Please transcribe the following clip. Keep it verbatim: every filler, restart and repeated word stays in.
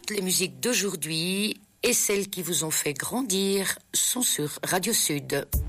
Toutes les musiques d'aujourd'hui et celles qui vous ont fait grandir sont sur Radio Sud.